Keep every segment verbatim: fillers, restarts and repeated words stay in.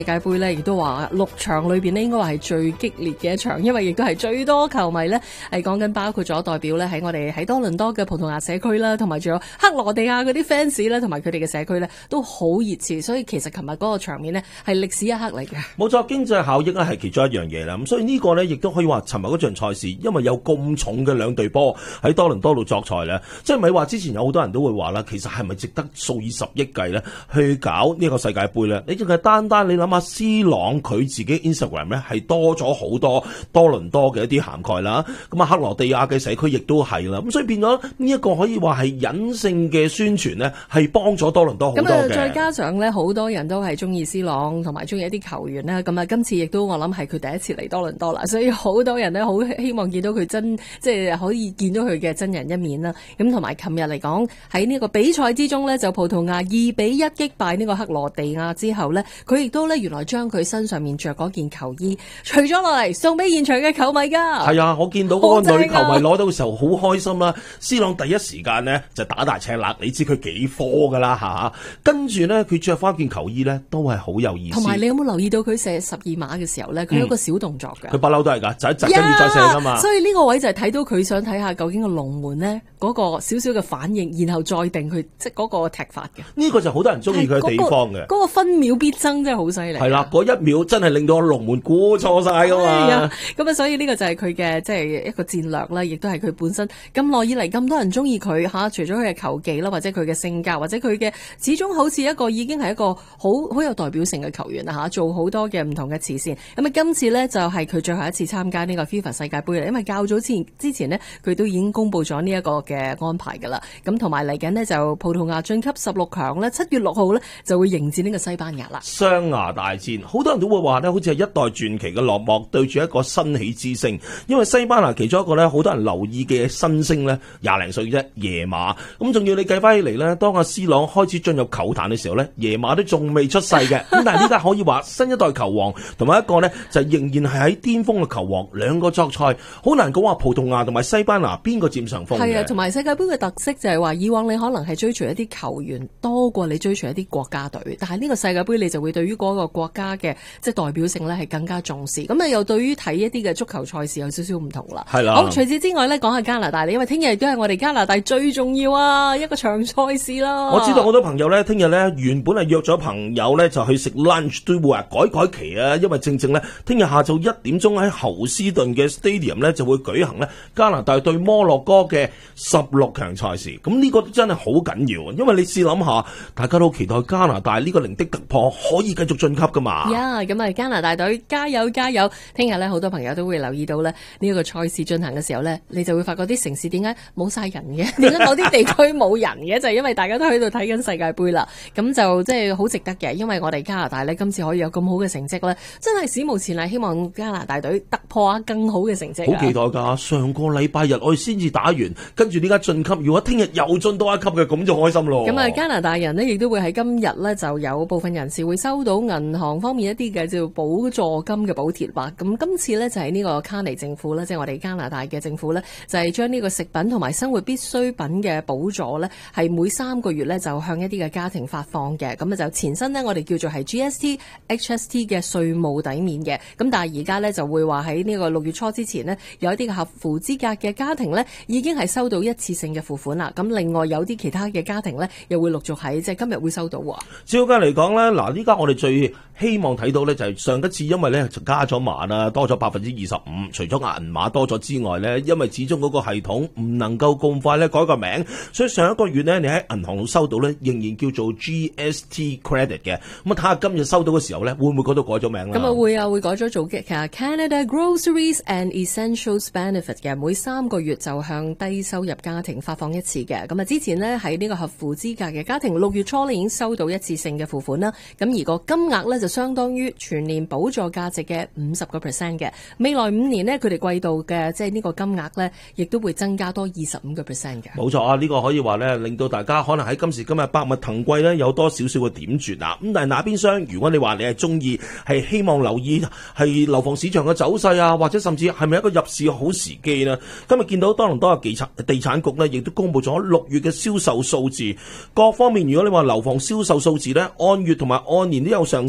世界盃咧，亦都話六場裏邊咧，應該話係最激烈嘅一場，因為亦都係最多球迷咧係講緊，包括咗代表咧喺我哋喺多倫多嘅葡萄牙社區啦，同埋仲有克羅地亞嗰啲 fans 咧，同埋佢哋嘅社區咧都好熱刺，所以其實琴日嗰個場面咧係歷史一刻嚟嘅。 冇錯，經濟效益咧係其中一樣嘢啦。咁所以呢個咧亦都可以話，尋日嗰場賽事，因為有咁重嘅兩隊波喺多倫多度作賽咧，即係咪話之前有好多人都會話啦，其實係咪值得數以十億計咧去搞呢個世界盃咧？你淨係單單你諗下 C 朗佢自己 Instagram 咧係多咗好多多倫多嘅一啲涵蓋啦，咁啊克羅地亞嘅社區亦都係啦，咁所以變咗呢一個可以話係隱性嘅宣傳咧，係幫咗多倫多好多嘅。 咁啊，再加上咧，好多人都係中意 C 朗同埋中意一啲球員啦，咁啊，今次亦都我諗係佢第一次嚟多倫多啦，所以好多人咧好希望見到佢真，即係可以見到佢嘅真人一面啦。咁同埋琴日嚟講喺呢個比賽之中咧，就葡萄牙二比一擊敗呢個克羅地亞之後咧，佢亦都咧原來將佢身上面着嗰件球衣除咗落嚟送俾現場嘅球迷噶。 係啊，我見到嗰個女球迷攞到嘅時候好開心啦。C 朗第一時間呢就打大赤肋，你知佢幾科噶啦吓。跟住呢，佢着翻件球衣呢都係好有意思。 同埋你有冇留意到佢射十二碼嘅時候呢？佢有個小動作嘅。 佢不嬲都係噶，就一陣跟住再射噶嘛。 所以呢個位就係睇到佢想睇下究竟個龍門呢嗰個少少嘅反應，然後再定佢即係嗰個踢法嘅。 呢個就好多人中意佢嘅地方嘅。 嗰、嗰個分秒必爭真係好犀利。 係啦，嗰一秒真係令到個龍門估錯晒噶嘛。 咁啊，所以呢個就係佢嘅即係一個戰略啦，亦都係佢本身咁耐以嚟咁多人中意佢吓，除咗佢嘅球技啦，或者佢嘅性格，或者佢嘅始終好似一個已經係一個好好有代表性嘅球員啦吓，做好多嘅唔同嘅慈善。咁啊，今次呢，就係佢最後一次參加呢個 FIFA 世界盃啦，因為較早前之前呢，佢都已經公布咗呢一個嘅安排噶啦。咁同埋嚟緊呢，就葡萄牙晉級十六強呢，七月六號呢，就會迎戰呢個西班牙啦。 雙牙大戰，好多人都會話呢，好似係一代傳奇嘅落幕對住一個新起之星，因為西班牙其中一個呢，好多人留意嘅新星呢，廿零歲啫，耶馬。咁仲要你計翻起嚟呢，當阿 C 朗開始進入球壇嘅時候呢，耶馬都仲未出世嘅。咁但係呢家可以話新一代球王，同埋一個呢，就仍然係喺巔峰嘅球王，兩個作賽，好難講話葡萄牙同埋西班牙邊個佔上風嘅。 係啊，同埋世界盃嘅特色就係話，以往你可能係追隨一啲球員多過你追隨一啲國家隊，但係呢個世界盃你就會對於嗰個國家嘅即係代表性呢係更加重視。咁啊又對於睇一啲嘅足球賽事有少少唔同啦。 係啦。 好，除此之外呢，講下加拿大，因為聽日都係我哋加拿大最重要啊一個場賽事啦。 我知道好多朋友呢，聽日呢原本係約咗朋友呢就去食 lunch， 都會話改改期啊，因為正正呢，聽日下晝一點鐘喺侯斯頓嘅 stadium 呢就會舉行呢加拿大對摩洛哥嘅十六強賽事。咁呢個真係好緊要，因為你試諗下，大家都期待加拿大呢個零的突破可以繼續晉級噶嘛。 呀，咁啊加拿大隊加油加油！聽日呢，好多朋友都會留意到呢呢一個賽事進行嘅時候呢，你就會發覺啲城市點解冇晒人嘅？點解某啲地區冇人嘅？就係因為大家都喺度睇緊世界盃啦。咁就即係好值得嘅，因為我哋加拿大呢，今次可以有咁好嘅成績呢，真係史無前例。希望加拿大隊突破下更好嘅成績。 好期待噶！上個禮拜日我哋先至打完，跟住呢家晉級，如果聽日又進多一級嘅，咁就開心咯。 咁啊，加拿大人呢，亦都會喺今日呢，就有部分人士會收到銀行方面一啲嘅叫補助金嘅補貼吧。咁今次呢，就係呢個卡尼政府呢，即係我哋加拿大嘅政府呢，就係將呢個食品同埋生活必需品嘅補助呢，係每三個月呢，就向一啲嘅家庭發放嘅。咁啊就前身呢，我哋叫做係 G S T H S T 嘅稅務抵免嘅。咁但係而家呢，就會話喺呢個六月初之前呢，有一啲嘅合乎資格嘅家庭呢，已經係收到一次性嘅付款啦。咁另外有啲其他嘅家庭呢，又會陸續喺即係今日會收到。 照計嚟講呢，嗱，依家我哋最希望睇到呢，就係上一次因為呢就加咗碼啦，多咗百分之二十五。除咗銀碼多咗之外呢，因為始終嗰個系統唔能夠咁快呢改個名，所以上一個月呢，你喺銀行度收到呢，仍然叫做 G S T credit 嘅。咁啊睇下今日收到嘅時候呢，會唔會嗰度改咗名啦？ 咁啊會啊，會改咗做嘅。其實 Canada Groceries and Essentials Benefit 嘅，每三個月就向低收入家庭發放一次嘅。咁啊之前呢，喺呢個合乎資格嘅家庭，六月初呢已經收到一次性嘅付款啦。咁而個金額呢，就相當於全年補助價值嘅五十個 percent 嘅。未來五年呢，佢哋季度嘅即係呢個金額呢，亦都會增加多二十五個 percent 嘅。 冇錯啊，呢、這個可以話呢，令到大家可能喺今時今日百物騰貴呢，有多少少嘅點綴啊。咁但係那邊廂，如果你話你係中意，係希望留意係樓房市場嘅走勢啊，或者甚至係咪一個入市嘅好時機呢？今日見到多倫多嘅地產地產局呢，亦都公布咗六月嘅銷售數字，各方面如果你話樓房銷售數字呢，按月同埋按年都有上升。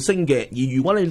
升嘅。而如果你